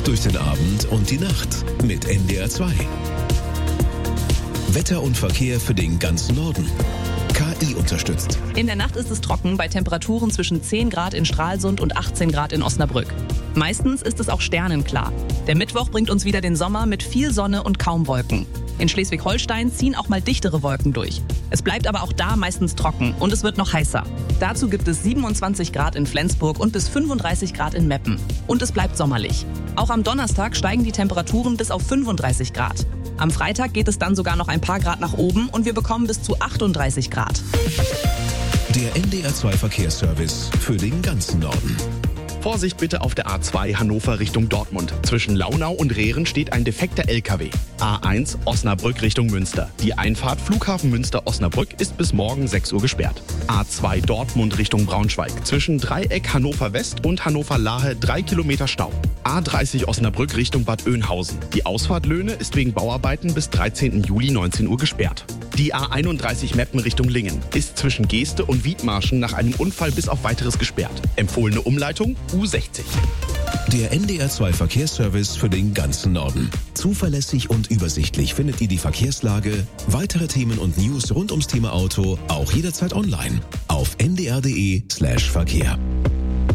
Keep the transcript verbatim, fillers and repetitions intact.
durch den Abend und die Nacht mit N D R zwei. Wetter und Verkehr für den ganzen Norden. K I unterstützt. In der Nacht ist es trocken bei Temperaturen zwischen zehn Grad in Stralsund und achtzehn Grad in Osnabrück. Meistens ist es auch sternenklar. Der Mittwoch bringt uns wieder den Sommer mit viel Sonne und kaum Wolken. In Schleswig-Holstein ziehen auch mal dichtere Wolken durch. Es bleibt aber auch da meistens trocken und es wird noch heißer. Dazu gibt es siebenundzwanzig Grad in Flensburg und bis fünfunddreißig Grad in Meppen. Und es bleibt sommerlich. Auch am Donnerstag steigen die Temperaturen bis auf fünfunddreißig Grad. Am Freitag geht es dann sogar noch ein paar Grad nach oben und wir bekommen bis zu achtunddreißig Grad. Der N D R zwei Verkehrsservice für den ganzen Norden. Vorsicht bitte auf der A zwei Hannover Richtung Dortmund. Zwischen Launau und Rehren steht ein defekter L K W. A eins Osnabrück Richtung Münster. Die Einfahrt Flughafen Münster-Osnabrück ist bis morgen sechs Uhr gesperrt. A zwei Dortmund Richtung Braunschweig. Zwischen Dreieck Hannover West und Hannover Lahe drei Kilometer Stau. A dreißig Osnabrück Richtung Bad Oeynhausen. Die Ausfahrt Löhne ist wegen Bauarbeiten bis dreizehnten Juli neunzehn Uhr gesperrt. Die A einunddreißig Meppen Richtung Lingen ist zwischen Geeste und Wiedmarschen nach einem Unfall bis auf weiteres gesperrt. Empfohlene Umleitung U sechzig. Der N D R zwei Verkehrsservice für den ganzen Norden. Zuverlässig und übersichtlich findet ihr die Verkehrslage, weitere Themen und News rund ums Thema Auto auch jederzeit online auf n d r punkt d e slash verkehr.